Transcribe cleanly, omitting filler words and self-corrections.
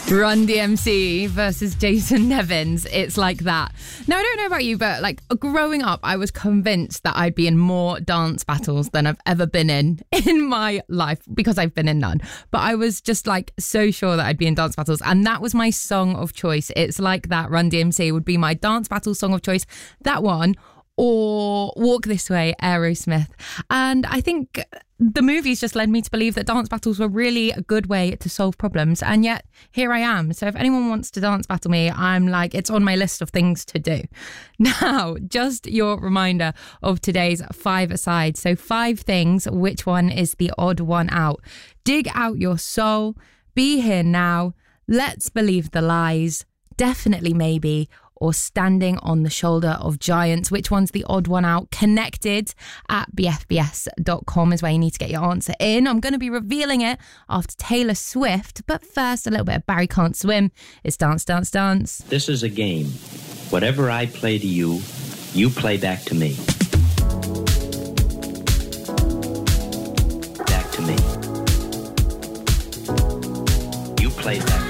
Run DMC versus Jason Nevins. It's like that. Now, I don't know about you, but like growing up, I was convinced that I'd be in more dance battles than I've ever been in my life, because I've been in none. But I was just like so sure that I'd be in dance battles. And that was my song of choice. It's like that. Run DMC would be my dance battle song of choice. That one, or Walk This Way, Aerosmith. And I think the movies just led me to believe that dance battles were really a good way to solve problems. And yet here I am. So if anyone wants to dance battle me, I'm like, it's on my list of things to do. Now, just your reminder of today's 5-a-side. So 5 things, which one is the odd one out? Dig out your soul, be here now, let's believe the lies, definitely maybe, or standing on the shoulder of giants. Which one's the odd one out? Connected at bfbs.com is where you need to get your answer in. I'm going to be revealing it after Taylor Swift. But first, a little bit of Barry Can't Swim. It's Dance, Dance, Dance. This is a game. Whatever I play to you, you play back to me. Back to me. You play back to me.